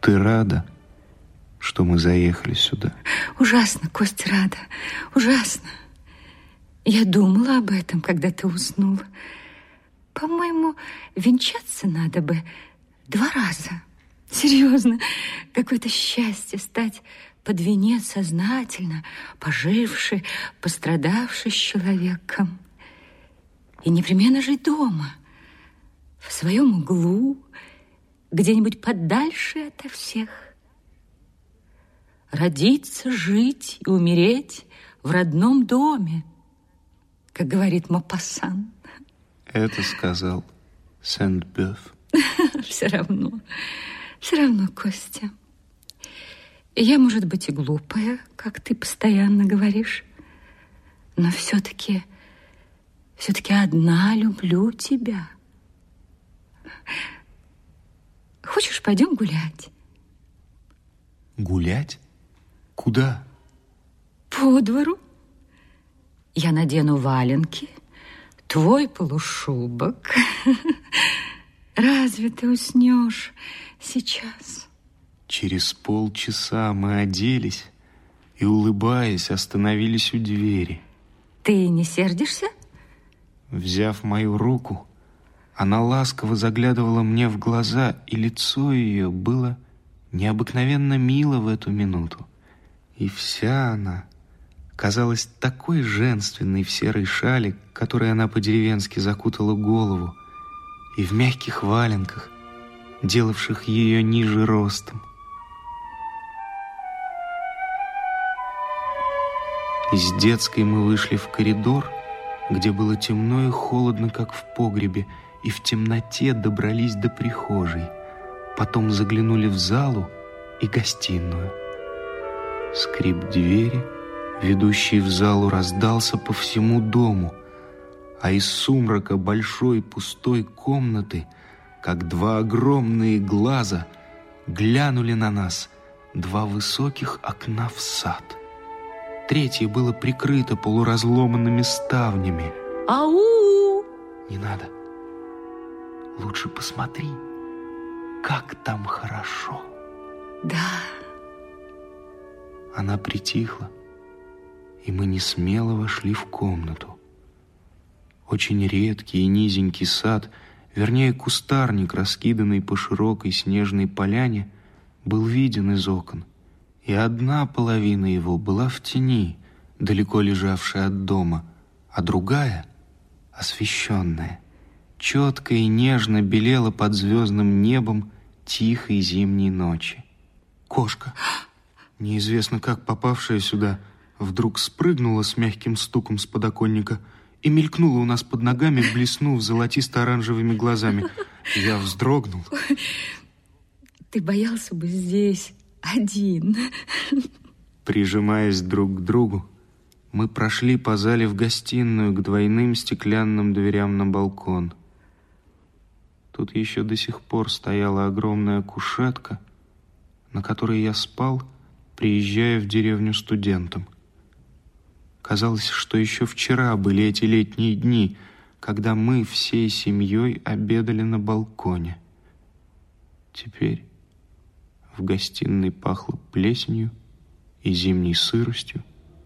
Ты рада, что мы заехали сюда? Ужасно, Костя, рада. Ужасно. Я думала об этом, когда ты уснул. По-моему, венчаться надо бы 2 раза. Серьезно, какое-то счастье стать под венец сознательно, поживший, пострадавший с человеком. И непременно жить дома, в своем углу, где-нибудь подальше ото всех. Родиться, жить и умереть в родном доме, как говорит Мопассан. Это сказал Сент-Бёв. Все равно, Костя. Я, может быть, и глупая, как ты постоянно говоришь, но все-таки одна люблю тебя. Хочешь, пойдем гулять? Гулять? Куда? По двору. Я надену валенки, твой полушубок. Разве ты уснешь сейчас? Через полчаса мы оделись и, улыбаясь, остановились у двери. Ты не сердишься? Взяв мою руку, она ласково заглядывала мне в глаза, и лицо ее было необыкновенно мило в эту минуту. И вся она казалась такой женственной в серой шали, которой она по-деревенски закутала голову, и в мягких валенках, делавших ее ниже ростом. Из детской мы вышли в коридор, где было темно и холодно, как в погребе, и в темноте добрались до прихожей. Потом заглянули в залу и гостиную. Скрип двери, ведущий в залу, раздался по всему дому, а из сумрака большой пустой комнаты, как 2 огромные глаза, глянули на нас 2 высоких окна в сад. Третье было прикрыто полуразломанными ставнями. Ау! Не надо. Лучше посмотри, как там хорошо. Да. Она притихла, и мы несмело вошли в комнату. Очень редкий и низенький сад, вернее, кустарник, раскиданный по широкой снежной поляне, был виден из окон, и одна половина его была в тени, далеко лежавшая от дома, а другая, освещенная, четко и нежно белела под звездным небом тихой зимней ночи. Кошка, неизвестно как попавшая сюда, вдруг спрыгнула с мягким стуком с подоконника и мелькнула у нас под ногами, блеснув золотисто-оранжевыми глазами. Я вздрогнул. Ты боялся бы здесь один. Прижимаясь друг к другу, мы прошли по зале в гостиную к двойным стеклянным дверям на балкон. Тут еще до сих пор стояла огромная кушетка, на которой я спал, приезжая в деревню студентом. Казалось, что еще вчера были эти летние дни, когда мы всей семьей обедали на балконе. Теперь в гостиной пахло плесенью и зимней сыростью,